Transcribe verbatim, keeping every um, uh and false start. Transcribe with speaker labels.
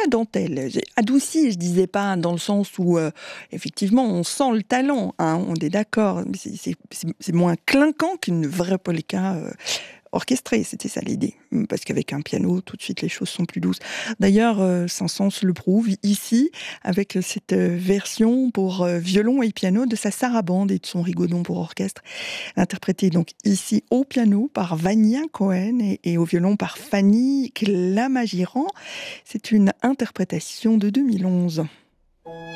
Speaker 1: la dentelle. J'ai adouci, je disais pas dans le sens où, heu, effectivement, on sent le talent, hein, on est d'accord, mais c'est c'est c'est c'est moins clinquant qu'une vraie polka, heu, orchestrée, c'était ça l'idée. Mmh, parce qu'avec un piano, tout de suite, les choses sont plus douces. D'ailleurs, heu, Saint-Saëns le prouve ici, avec cette, heu, version pour, heu, violon et piano de sa sarabande et de son rigodon pour orchestre, interprété donc ici au piano par Vania Cohen et et au violon par Fanny Clamagirand. C'est une interprétation de deux mille onze.